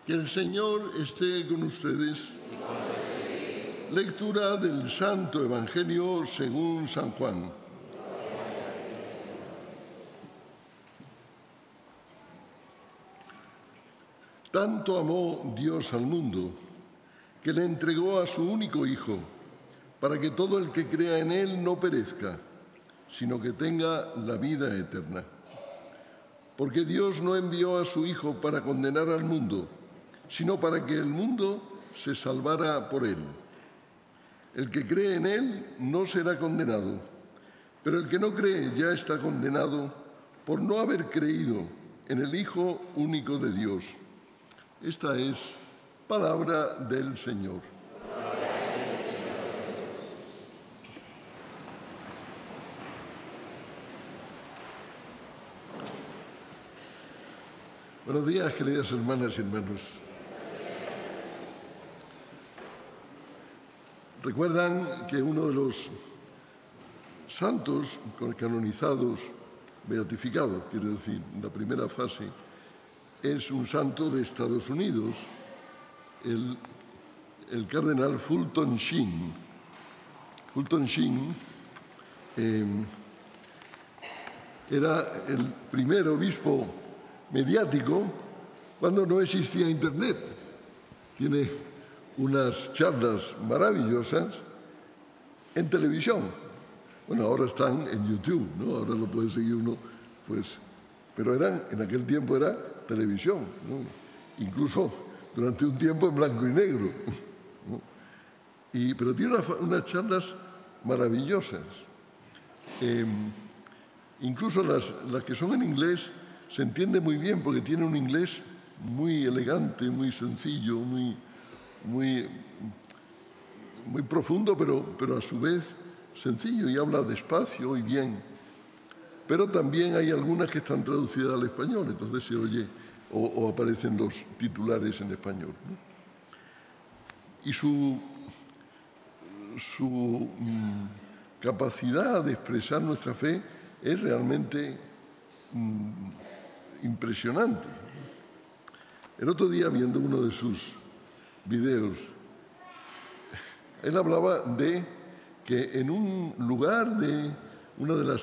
Que el Señor esté con ustedes. Lectura del Santo Evangelio según San Juan. Tanto amó Dios al mundo, que le entregó a su único Hijo, para que todo el que crea en Él no perezca, sino que tenga la vida eterna. Porque Dios no envió a su Hijo para condenar al mundo, sino para que el mundo se salvara por Él. El que cree en Él no será condenado, pero el que no cree ya está condenado por no haber creído en el Hijo único de Dios. Esta es palabra del Señor. Buenos días, queridas hermanas y hermanos. Recuerdan que uno de los santos canonizados, beatificados, quiero decir, en la primera fase, es un santo de Estados Unidos, el cardenal Fulton Sheen. Fulton Sheen era el primer obispo mediático cuando no existía Internet. Tiene unas charlas maravillosas en televisión. Bueno, ahora están en YouTube, ¿no? Ahora lo puede seguir uno, pues, pero en aquel tiempo era televisión, ¿no? Incluso durante un tiempo en blanco y negro, ¿no? Pero tiene unas charlas maravillosas. Incluso las que son en inglés se entiende muy bien porque tiene un inglés muy elegante, muy sencillo, muy profundo, pero a su vez sencillo, y habla despacio y bien. Pero también hay algunas que están traducidas al español, entonces se oye o aparecen los titulares en español, ¿no? Y su capacidad de expresar nuestra fe es realmente impresionante. El otro día, viendo uno de sus videos, él hablaba de que en un lugar de una de las